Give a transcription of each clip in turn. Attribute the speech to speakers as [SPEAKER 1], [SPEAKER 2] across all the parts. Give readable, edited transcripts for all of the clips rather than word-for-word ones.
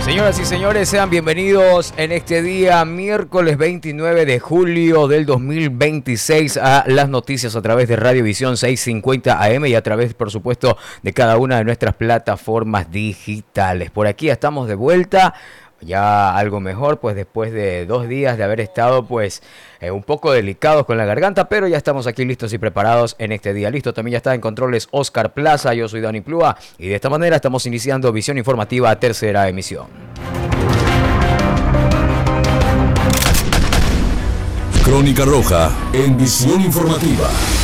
[SPEAKER 1] Señoras y señores, sean bienvenidos en este día, miércoles 29 de julio del 2026, a las noticias a través de Radiovisión 650 AM y a través, por supuesto, de cada una de nuestras plataformas digitales. Por aquí estamos de vuelta. Ya algo mejor, pues después de 2 días de haber estado un poco delicados con la garganta, pero ya estamos aquí listos y preparados en este día. Listo, también ya está en controles Oscar Plaza, yo soy Dani Plúa y de esta manera estamos iniciando Visión Informativa, tercera emisión.
[SPEAKER 2] Crónica Roja en Visión Informativa.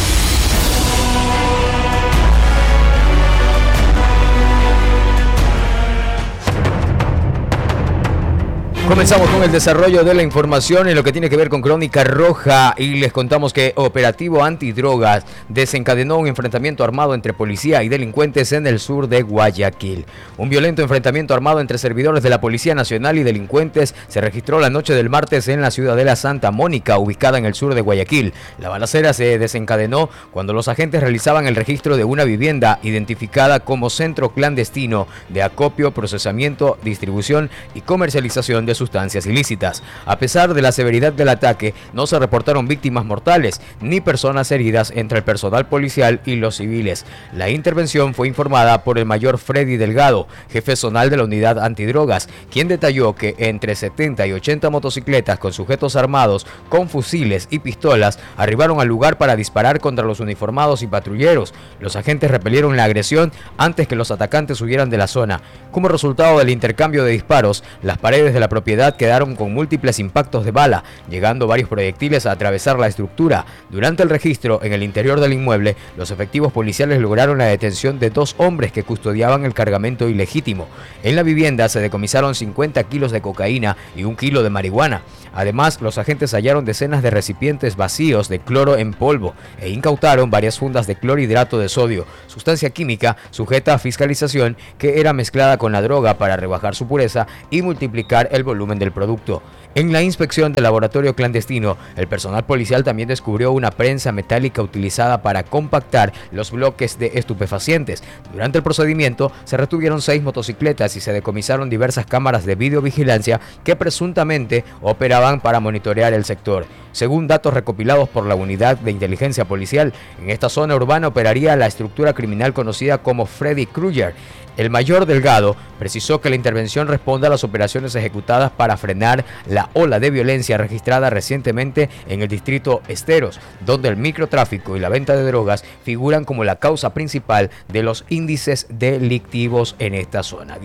[SPEAKER 1] Comenzamos con el desarrollo de la información en lo que tiene que ver con Crónica Roja y les contamos que operativo antidrogas desencadenó un enfrentamiento armado entre policía y delincuentes en el sur de Guayaquil. Un violento enfrentamiento armado entre servidores de la Policía Nacional y delincuentes se registró la noche del martes en la ciudadela Santa Mónica, ubicada en el sur de Guayaquil. La balacera se desencadenó cuando los agentes realizaban el registro de una vivienda identificada como centro clandestino de acopio, procesamiento, distribución y comercialización de sustancias ilícitas. A pesar de la severidad del ataque, no se reportaron víctimas mortales ni personas heridas entre el personal policial y los civiles. La intervención fue informada por el mayor Freddy Delgado, jefe zonal de la unidad antidrogas, quien detalló que entre 70 y 80 motocicletas con sujetos armados con fusiles y pistolas arribaron al lugar para disparar contra los uniformados y patrulleros. Los agentes repelieron la agresión antes que los atacantes huyeran de la zona. Como resultado del intercambio de disparos, las paredes de la propiedad quedaron con múltiples impactos de bala, llegando varios proyectiles a atravesar la estructura. Durante el registro en el interior del inmueble, los efectivos policiales lograron la detención de 2 hombres que custodiaban el cargamento ilegítimo. En la vivienda se decomisaron 50 kilos de cocaína y 1 kilo de marihuana. Además, los agentes hallaron decenas de recipientes vacíos de cloro en polvo e incautaron varias fundas de clorhidrato de sodio, sustancia química sujeta a fiscalización que era mezclada con la droga para rebajar su pureza y multiplicar el volumen del producto. En la inspección del laboratorio clandestino, el personal policial también descubrió una prensa metálica utilizada para compactar los bloques de estupefacientes. Durante el procedimiento se retuvieron 6 motocicletas y se decomisaron diversas cámaras de videovigilancia que presuntamente operaban para monitorear el sector. Según datos recopilados por la unidad de inteligencia policial, en esta zona urbana operaría la estructura criminal conocida como Freddy Krueger. El mayor Delgado precisó que la intervención responde a las operaciones ejecutadas para frenar la ola de violencia registrada recientemente en el distrito Esteros, donde el microtráfico y la venta de drogas figuran como la causa principal de los índices delictivos en esta zona.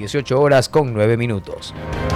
[SPEAKER 1] 18:09.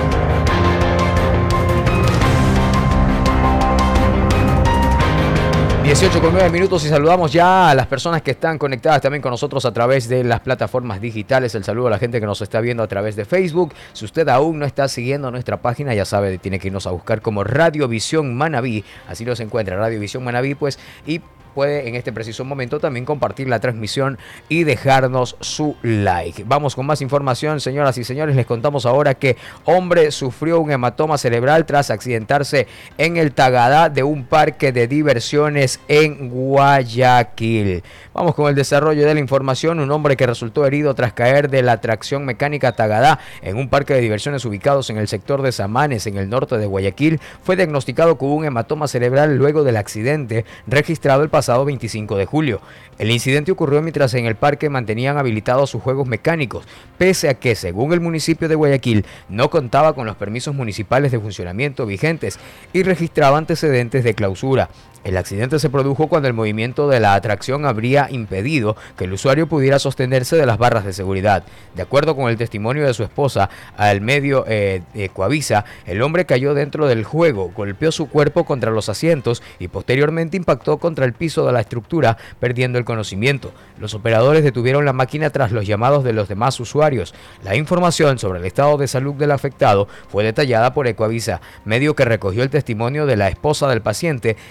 [SPEAKER 1] 18:09 y saludamos ya a las personas que están conectadas también con nosotros a través de las plataformas digitales. El saludo a la gente que nos está viendo a través de Facebook. Si usted aún no está siguiendo nuestra página, ya sabe, tiene que irnos a buscar como Radiovisión Manabí. Así los encuentra, Radiovisión Manabí, y puede en este preciso momento también compartir la transmisión y dejarnos su like. Vamos con más información, señoras y señores. Les contamos ahora que hombre sufrió un hematoma cerebral tras accidentarse en el Tagadá de un parque de diversiones en Guayaquil. Vamos con el desarrollo de la información. Un hombre que resultó herido tras caer de la atracción mecánica Tagadá en un parque de diversiones ubicados en el sector de Samanes, en el norte de Guayaquil, fue diagnosticado con un hematoma cerebral luego del accidente registrado el pasado 25 de julio. El incidente ocurrió mientras en el parque mantenían habilitados sus juegos mecánicos, pese a que, según el municipio de Guayaquil, no contaba con los permisos municipales de funcionamiento vigentes y registraba antecedentes de clausura. El accidente se produjo cuando el movimiento de la atracción habría impedido que el usuario pudiera sostenerse de las barras de seguridad. De acuerdo con el testimonio de su esposa al medio Ecuavisa, el hombre cayó dentro del juego, golpeó su cuerpo contra los asientos y posteriormente impactó contra el piso de la estructura, perdiendo el conocimiento. Los operadores detuvieron la máquina tras los llamados de los demás usuarios. La información sobre el estado de salud del afectado fue detallada por Ecuavisa, medio que recogió el testimonio de la esposa del paciente y las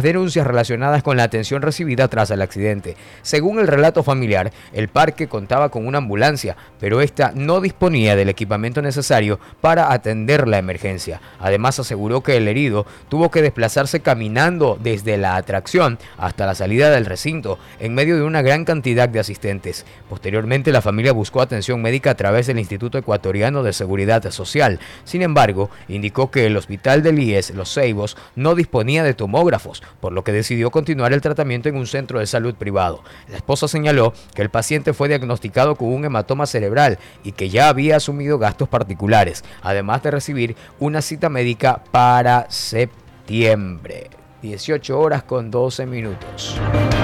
[SPEAKER 1] las denuncias relacionadas con la atención recibida tras el accidente. Según el relato familiar, el parque contaba con una ambulancia, pero esta no disponía del equipamiento necesario para atender la emergencia. Además, aseguró que el herido tuvo que desplazarse caminando desde la atracción hasta la salida del recinto, en medio de una gran cantidad de asistentes. Posteriormente, la familia buscó atención médica a través del Instituto Ecuatoriano de Seguridad Social. Sin embargo, indicó que el hospital del IES Los Ceibos no disponía de tomógrafos, por lo que decidió continuar el tratamiento en un centro de salud privado. La esposa señaló que el paciente fue diagnosticado con un hematoma cerebral y que ya había asumido gastos particulares, además de recibir una cita médica para septiembre. 18 horas con 12 minutos.